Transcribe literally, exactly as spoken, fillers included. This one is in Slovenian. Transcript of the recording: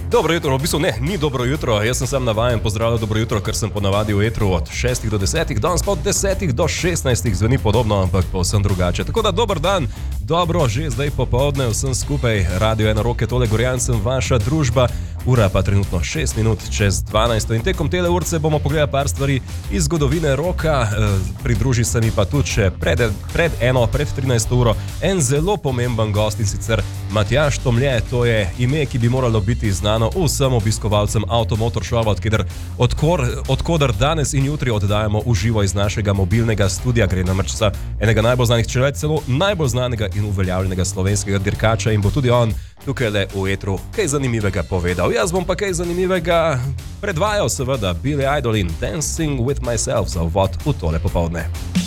Dobro jutro, v bistvu ne, ni dobro jutro, jaz sem sam navajen pozdravljati dobro jutro, ker sem ponavadi v etru od šestih do desetih, danes pa od desetih do šestnajstih, zveni podobno, ampak povsem drugače. Tako da dober dan, dobro, že zdaj popoldne vsem skupaj, Radio ena roke, tole Gorjan sem vaša družba, ura pa trenutno šest minut čez dvanajsto in tekom tele urce bomo pogledali par stvari iz zgodovine roka, pridruži se mi pa tudi še pred, pred eno, pred trinajsto uro, en zelo pomemben gost in sicer Matjaž Tomlje, to je ime, ki bi moralo biti znano vsem obiskovalcem Automotor Showa, odkeder, odkor, odkudar danes in jutri oddajamo v živo iz našega mobilnega studia, gre namreč za enega najbolj znanih, če ne celo najbolj znanega in uveljavljenega slovenskega dirkača in bo tudi on tukaj le v etru kaj zanimivega povedal. Jaz bom pa kaj zanimivega predvajal, seveda, Billy Idol in Dancing with Myself za uvod v tole popoldne.